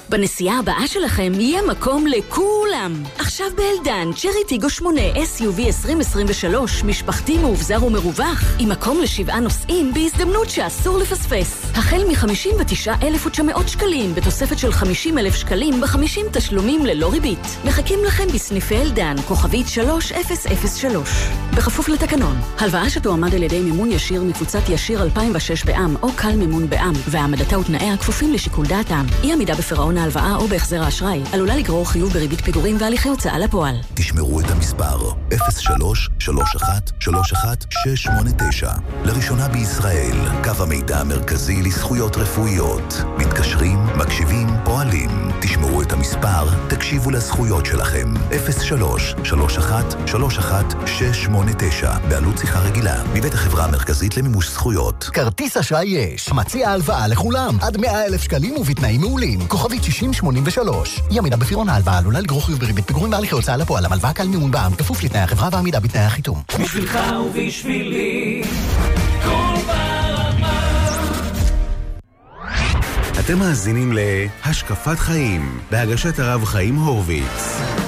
בנסיעה הבאה שלכם יהיה מקום לכולם. עכשיו באלדן, צ'רי טיגו 8 SUV 2023, משפחתי מאובזר ומרווח, עם מקום ל7 נוסעים בהזדמנות שאסור לפספס. החל מ-59,900 שקלים, בתוספת של 50,000 שקלים ב-50 תשלומים ללא ריבית. מחכים לכם בסניפי אלדן, כוכבית 3003. בכפוף לתקנון. הלוואה שתועמד על ידי מימון ישיר מקבוצת ישיר 2006 בע"מ או קל מימון בע"מ, והעמדתה ותנאיה כפופים לשיקול דעתם. אי עמידה בפירעון ההלוואה או בהחזר האשראי עלולה לגרור חיוב בריבית פיגורים והליכי הוצאה לפועל. תשמרו את המספר 03-31-689. לראשונה בישראל, קו המידע המרכזי לזכויות רפואיות. מתקשרים, מקשיבים, פועלים. תשמרו את המספר, תקשיבו לזכויות שלכם. 03-31-689. בעלות שיחה רגילה. מבית החברה המרכזית למימוש זכויות. כרטיס אשראי יש. מציע הלוואה לכולם. עד 100,000 שקלים ובתנאים מעולים. כוכבית 6083. אי עמידה בפירעון ההלוואה עלולה לגרור חיוב בריבית פיגורים והליכי הוצאה לפועל. המלוואה קל מימון בע"מ, כפוף לתנאי החברה ועמידה בתנאי החיתום. בשבילך ובשבילי כל ברמה. אתם מאזינים להשקפת חיים בהגשת הרב חיים הורוביץ.